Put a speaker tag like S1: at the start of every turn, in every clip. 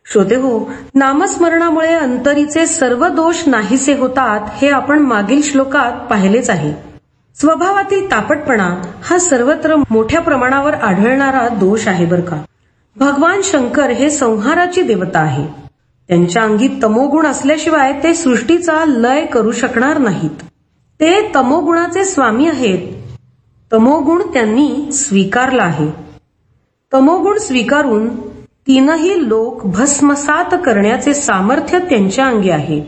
S1: श्रोते हो, नामस्मरणामुळे अंतरीचे सर्व दोष नाहीसे होतात हे आपण मागील श्लोकात पाहिलेच आहे. स्वभावातील तापटपणा हा सर्वत्र मोठ्या प्रमाणावर आढळणारा दोष आहे बरं का. भगवान शंकर हे संहाराची देवता आहे. त्यांच्या अंगी तमोगुण असल्याशिवाय ते सृष्टीचा लय करू शकणार नाहीत. ते तमोगुणाचे स्वामी आहेत. तमोगुण त्यांनी स्वीकारला आहे. तमोगुण स्वीकारून तीनही लोक भस्मसात करण्याचे सामर्थ्य त्यांच्या अंगी आहे.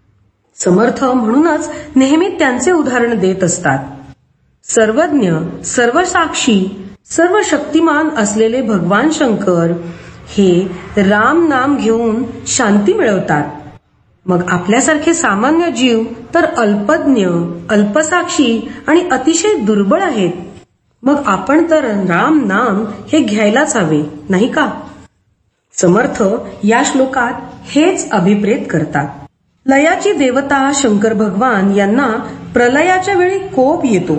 S1: समर्थ म्हणूनच नेहमी त्यांचे उदाहरण देत असतात. सर्वज्ञ, सर्वसाक्षी, सर्व शक्तिमान असलेले भगवान शंकर हे राम नाम घेऊन शांती मिळवतात. मग आपल्यासारखे सामान्य जीव तर अल्पज्ञ, अल्पसाक्षी आणि अतिशय दुर्बळ आहेत. मग आपण तर राम नाम हे घ्यायलाच हवे, नाही का? समर्थ या श्लोकात हेच अभिप्रेत करतात. लयाची देवता शंकर भगवान यांना प्रलयाच्या वेळी कोप येतो.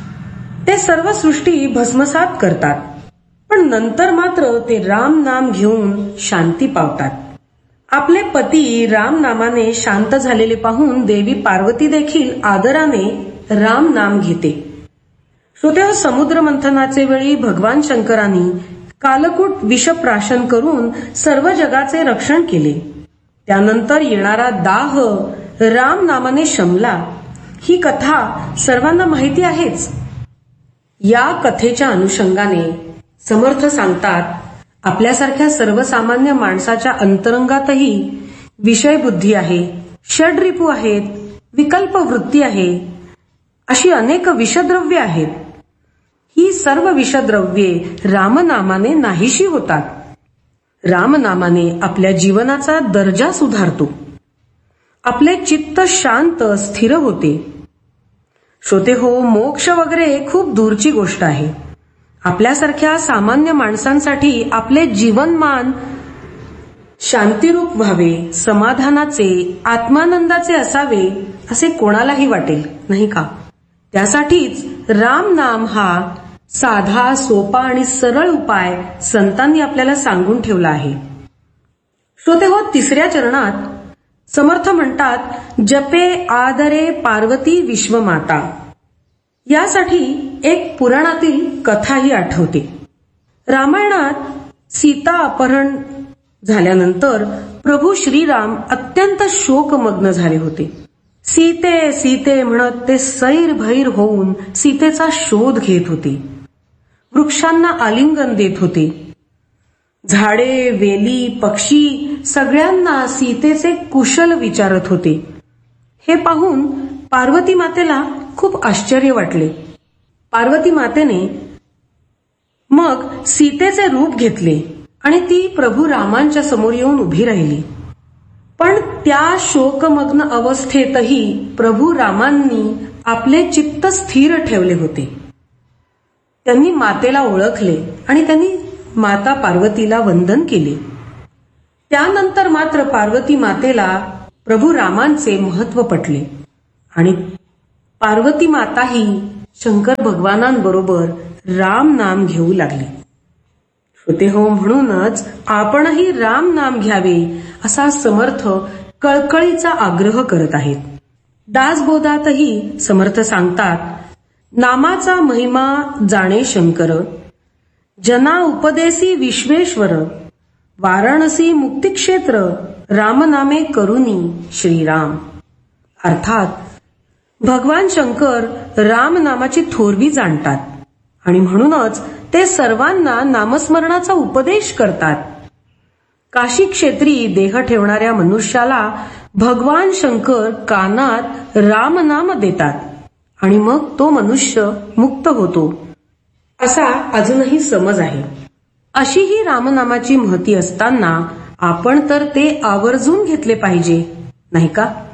S1: ते सर्व सृष्टी भस्मसात करतात. पण नंतर मात्र ते राम नाम घेऊन शांती पावतात. आपले पती राम नामाने शांत झालेले पाहून देवी पार्वती देखील आदराने राम नाम घेते. श्रोते, समुद्र मंथनाचे वेळी भगवान शंकरांनी कालकूट विषप्राशन करून सर्व जगाचे रक्षण केले. त्यानंतर येणारा दाह राम नामाने शमला. ही कथा सर्वांना माहिती आहेच. या कथेच्या अनुषंगाने समर्थ सांगतात, आपल्यासारख्या सर्वसामान्य माणसाच्या अंतरंगातही विषयबुद्धी आहे, षड्रिपू आहेत, विकल्प वृत्ती आहे, अशी अनेक विषद्रव्ये आहेत. ही सर्व विषद्रव्ये रामनामाने नाहीशी होतात. रामनामाने आपल्या जीवनाचा दर्जा सुधारतो. आपले चित्त शांत स्थिर होते. श्रोते हो, मोक्ष वगैरे खूप दूरची गोष्ट आहे. आपल्यासारख्या सामान्य माणसांसाठी आपले जीवनमान शांतिरूप व्हावे, समाधानाचे, आत्मानंदाचे असावे असे कोणालाही वाटेल, नाही का? त्यासाठीच राम नाम हा साधा, सोपा आणि सरळ उपाय संतांनी आपल्याला सांगून ठेवला आहे. श्रोते हो, तिसऱ्या चरणात समर्थ म्हणतात, जपे आदरे पार्वती विश्वमाता. यासाठी एक पुराणातील कथाही आठवते. रामायणात सीता अपहरण झाल्यानंतर प्रभू श्रीराम अत्यंत शोकमग्न झाले होते. सीते सीते म्हणत ते सैरभैर होऊन सीतेचा शोध घेत होते. वृक्षांना आलिंगन देत होते. झाडे, वेली, पक्षी सगळ्यांना सीतेचे कुशल विचारत होते. हे पाहून पार्वती मातेला खूप आश्चर्य वाटले. पार्वती मातेने मग सीतेचे रूप घेतले आणि ती प्रभू रामांच्या समोर येऊन उभी राहिली. पण त्या शोकमग्न अवस्थेतही प्रभू रामांनी आपले चित्त स्थिर ठेवले होते. त्यांनी मातेला ओळखले आणि त्यांनी माता पार्वतीला वंदन केले. त्यानंतर मात्र पार्वती मातेला प्रभू रामांचे महत्व पटले आणि पार्वती माताही शंकर भगवानांबरोबर राम नाम घेऊ लागली. श्रोते हो, म्हणूनच आपणही राम नाम घ्यावे असा समर्थ कळकळीचा आग्रह करत आहेत. दासबोधातही समर्थ सांगतात, नामाचा महिमा जाणे शंकर, जना उपदेसी विश्वेश्वर, वाराणसी मुक्तिक्षेत्र, रामनामे करुनी श्रीराम. अर्थात भगवान शंकर राम नामाची थोरवी जाणतात आणि म्हणूनच ते सर्वांना नामस्मरणाचा उपदेश करतात. काशी क्षेत्री देह ठेवणाऱ्या मनुष्याला भगवान शंकर कानात रामनाम देतात आणि मग तो मनुष्य मुक्त होतो, असा अजूनही समज आहे. अशी ही रामनामाची महती असताना आपण तर ते आवर्जून घेतले पाहिजे, नाही का?